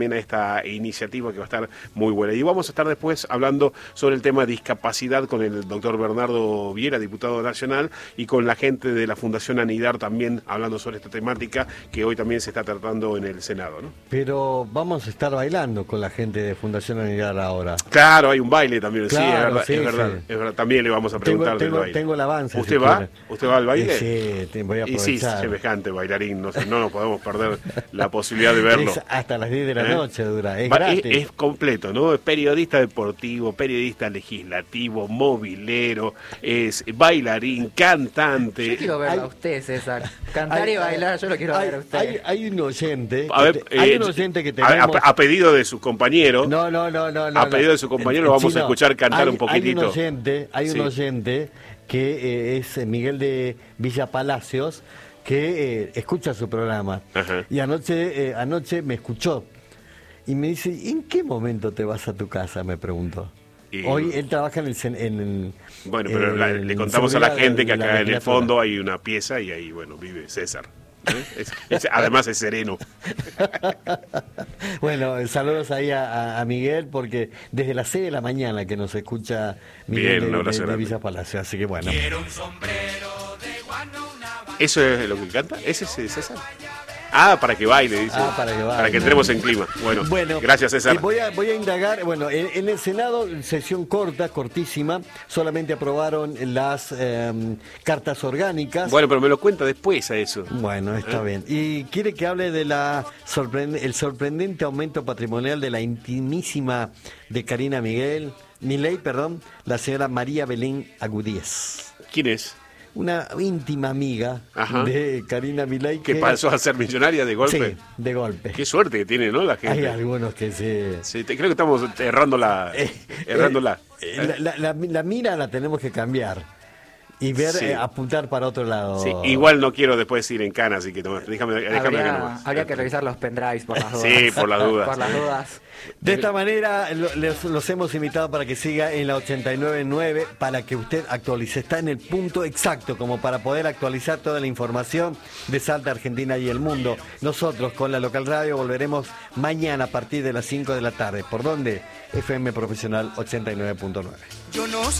a esta iniciativa que va a estar muy buena. Y vamos a estar después hablando sobre el tema de discapacidad con el doctor Bernardo Viera, diputado nacional, y con la gente de la Fundación Anidar también hablando sobre esta temática que hoy también se está tratando en el Senado, ¿no? Pero vamos a estar bailando con la gente de Fundación Anidar ahora. Claro, hay un baile también, claro, sí, es verdad, sí. Es verdad. También le vamos a preguntar del baile. Tengo el avance. ¿Usted si va? quiere. ¿Usted va al baile? Sí, voy a aprovechar. Y sí, semejante bailarín, no nos podemos perder la posibilidad de verlo. Es hasta las 10 de la noche dura, es Es completo, ¿no? Es periodista deportivo, periodista legislativo, movilero, es bailarín, cantante. Yo quiero verlo a usted, César. Cantar y bailar, yo lo quiero ver a usted. Hay un oyente. Hay un oyente que tenemos. A pedido de su compañero. No. A pedido de su compañero lo vamos a escuchar cantar un poquitito. Hay un oyente que es Miguel de Villa Palacios, que escucha su programa. Ajá. Y anoche me escuchó y me dice, ¿en qué momento te vas a tu casa?, me preguntó. Hoy él trabaja bueno, pero le contamos a la gente que acá en el fondo hay una pieza y ahí, bueno, vive César. Además es sereno. Bueno, saludos ahí a Miguel, porque desde las 6 de la mañana que nos escucha Miguel de Villa Palacio, así que bueno. Quiero un sombrero de guano, ¿Eso es lo que canta? ¿Ese es César? Ah, para que baile, dice. Para que entremos en clima. Bueno, gracias, César. Voy a indagar. Bueno, en el Senado, sesión cortísima, solamente aprobaron las cartas orgánicas. Bueno, pero me lo cuenta después a eso. Bueno, está bien. Y quiere que hable de el sorprendente aumento patrimonial de la intimísima de Karina Milei, la señora María Belén Agudíez. ¿Quién es? Una íntima amiga de Karina Milei que pasó a ser millonaria de golpe. Sí, de golpe. Qué suerte que tiene, ¿no? La gente. Hay algunos que sí, creo que estamos errándola. La mira la tenemos que cambiar y ver, apuntar para otro lado. Sí, igual no quiero después ir en cana, así que déjame habría que revisar los pendrives por las dudas. Sí, por las dudas. Por las dudas. De esta manera los hemos invitado para que siga en la 89.9 para que usted actualice. Está en el punto exacto como para poder actualizar toda la información de Salta, Argentina y el mundo. Nosotros con la local radio volveremos mañana a partir de las 5 de la tarde. ¿Por dónde? FM Profesional 89.9.